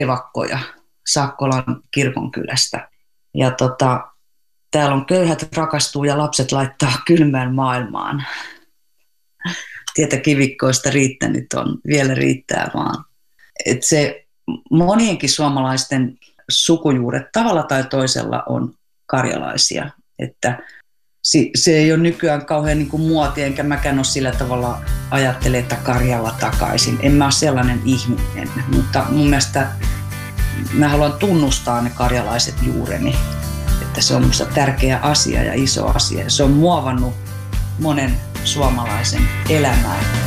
evakkoja Sakkolan kirkonkylästä. Ja täällä on köyhät rakastuu ja lapset laittaa kylmään maailmaan. Tietä kivikkoista riittänyt on, vielä riittää vaan. Et se monienkin suomalaisten sukujuuret tavalla tai toisella on karjalaisia. Että se ei ole nykyään kauhean niin kuin muotia, enkä mäkään ole sillä tavalla ajattele, että Karjala takaisin. En mä ole sellainen ihminen, mutta mun mielestä mä haluan tunnustaa ne karjalaiset juureni. Että se on musta tärkeä asia ja iso asia. Se on muovannut monen suomalaisen elämää.